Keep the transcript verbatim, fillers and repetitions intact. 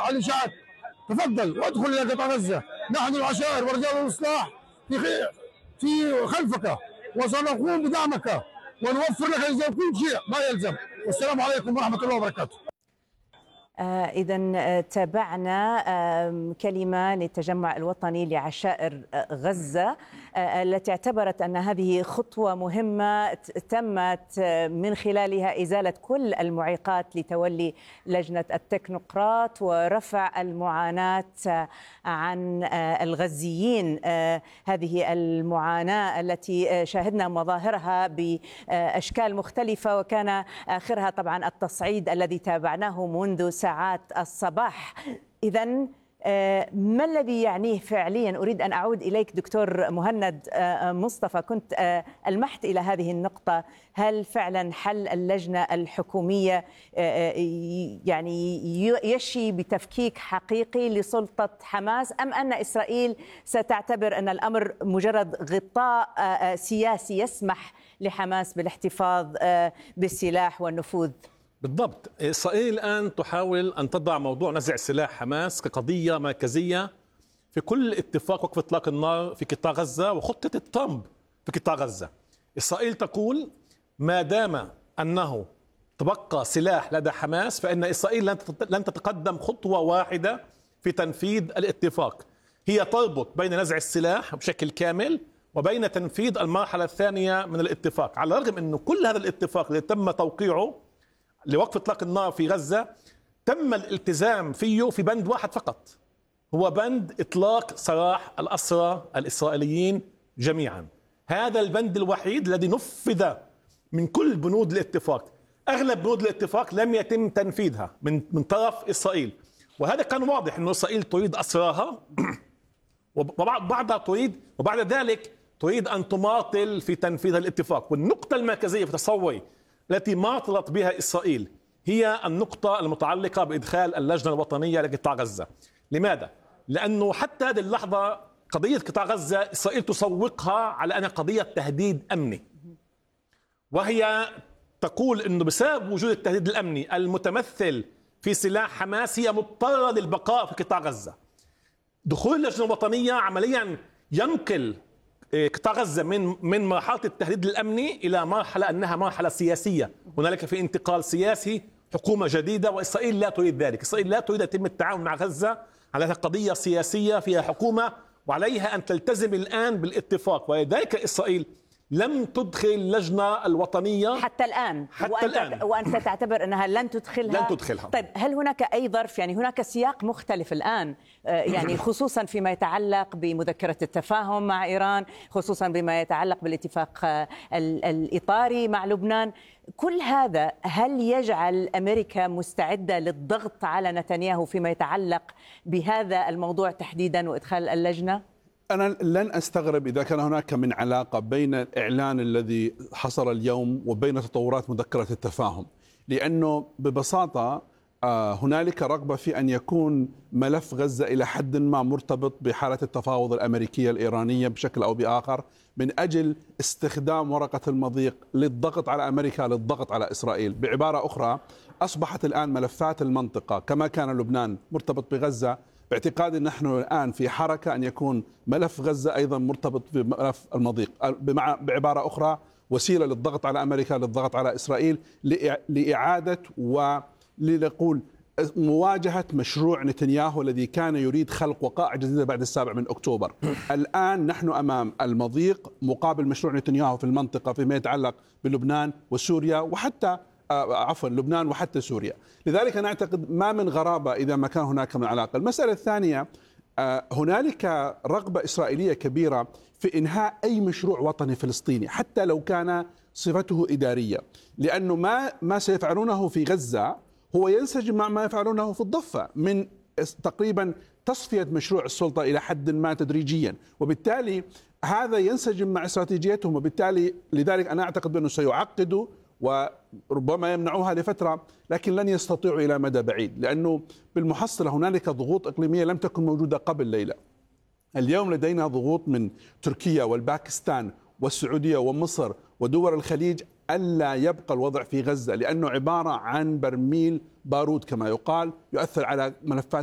على الاشاعات. تفضل وادخل الى قطاع غزه، نحن العشائر ورجال الاصلاح في في خلفك، وسنقوم بدعمك ونوفر لك كل شيء ما يلزم. والسلام عليكم ورحمه الله وبركاته. آه إذا تابعنا آه كلمة للتجمع الوطني لعشائر آه غزة آه التي اعتبرت أن هذه خطوة مهمة تمت من خلالها إزالة كل المعيقات لتولي لجنة التكنوقراط ورفع المعاناة عن آه الغزيين. آه هذه المعاناة التي شاهدنا مظاهرها بأشكال مختلفة، وكان آخرها طبعا التصعيد الذي تابعناه منذ ساعات الصباح. إذن ما الذي يعنيه فعليا؟ أريد أن أعود إليك دكتور مهند مصطفى، كنت ألمحت إلى هذه النقطة. هل فعلا حل اللجنة الحكومية يعني يشي بتفكيك حقيقي لسلطة حماس، أم أن إسرائيل ستعتبر أن الأمر مجرد غطاء سياسي يسمح لحماس بالاحتفاظ بالسلاح والنفوذ؟ بالضبط. إسرائيل الآن تحاول أن تضع موضوع نزع سلاح حماس كقضية مركزية في كل اتفاق وقف إطلاق النار في قطاع غزة وخطة ترامب في قطاع غزة. إسرائيل تقول ما دام أنه تبقى سلاح لدى حماس فإن إسرائيل لن تتقدم خطوة واحدة في تنفيذ الاتفاق. هي تربط بين نزع السلاح بشكل كامل وبين تنفيذ المرحلة الثانية من الاتفاق، على الرغم أنه كل هذا الاتفاق اللي تم توقيعه لوقف إطلاق النار في غزة تم الالتزام فيه في بند واحد فقط، هو بند إطلاق سراح الأسرى الإسرائيليين جميعا. هذا البند الوحيد الذي نفذ من كل بنود الاتفاق. أغلب بنود الاتفاق لم يتم تنفيذها من من طرف إسرائيل، وهذا كان واضح أن إسرائيل تريد أسراها وبعدها تريد وبعد ذلك تريد أن تماطل في تنفيذ الاتفاق. والنقطة المركزية في تصوري التي ماطلت بها إسرائيل هي النقطة المتعلقة بإدخال اللجنة الوطنية لقطاع غزة. لماذا؟ لأنه حتى هذه اللحظة قضية قطاع غزة إسرائيل تسوقها على أنها قضية تهديد أمني، وهي تقول أنه بسبب وجود التهديد الأمني المتمثل في سلاح حماس هي مضطرة للبقاء في قطاع غزة. دخول اللجنة الوطنية عمليا ينقل قطاع غزة من من مرحلة التهديد الأمني إلى مرحلة أنها مرحلة سياسية، هنالك في انتقال سياسي، حكومة جديدة، وإسرائيل لا تريد ذلك. إسرائيل لا تريد يتم التعاون مع غزة على قضية سياسية فيها حكومة وعليها أن تلتزم الآن بالاتفاق، ولذلك إسرائيل لم تدخل اللجنة الوطنية حتى الآن، حتى وأنت, الآن. وأنت تعتبر أنها لن تدخلها. لن تدخلها. طيب هل هناك أي ظرف، يعني هناك سياق مختلف الآن يعني خصوصا فيما يتعلق بمذكرة التفاهم مع إيران، خصوصا بما يتعلق بالاتفاق الإطاري مع لبنان، كل هذا هل يجعل أمريكا مستعدة للضغط على نتنياهو فيما يتعلق بهذا الموضوع تحديدا وإدخال اللجنة؟ أنا لن أستغرب إذا كان هناك من علاقة بين الإعلان الذي حصل اليوم وبين تطورات مذكرة التفاهم، لأنه ببساطة هنالك رغبة في أن يكون ملف غزة إلى حد ما مرتبط بحالة التفاوض الأمريكية الإيرانية بشكل أو بآخر، من أجل استخدام ورقة المضيق للضغط على أمريكا، للضغط على إسرائيل. بعبارة أخرى، أصبحت الآن ملفات المنطقة كما كان لبنان مرتبط بغزة، باعتقادي نحن الآن في حركة أن يكون ملف غزة أيضا مرتبط بملف المضيق، بعبارة أخرى وسيلة للضغط على أمريكا، للضغط على إسرائيل، لإعادة ولنقول مواجهة مشروع نتنياهو الذي كان يريد خلق وقائع جديدة بعد السابع من أكتوبر. الآن نحن أمام المضيق مقابل مشروع نتنياهو في المنطقة فيما يتعلق بلبنان وسوريا وحتى عفوا لبنان وحتى سوريا. لذلك أنا أعتقد ما من غرابة إذا ما كان هناك من علاقة. المسألة الثانية، هنالك رغبة إسرائيلية كبيرة في إنهاء أي مشروع وطني فلسطيني حتى لو كان صفته إدارية، لأنه ما ما سيفعلونه في غزة هو ينسجم مع ما يفعلونه في الضفة من تقريبا تصفية مشروع السلطة إلى حد ما تدريجيا، وبالتالي هذا ينسجم مع استراتيجيتهم، وبالتالي لذلك أنا أعتقد بأنه سيعقدوا وربما يمنعوها لفترة، لكن لن يستطيعوا إلى مدى بعيد، لأنه بالمحصلة هنالك ضغوط إقليمية لم تكن موجودة قبل ليلة. اليوم لدينا ضغوط من تركيا والباكستان والسعودية ومصر ودول الخليج ألا يبقى الوضع في غزة، لأنه عبارة عن برميل بارود كما يقال، يؤثر على ملفات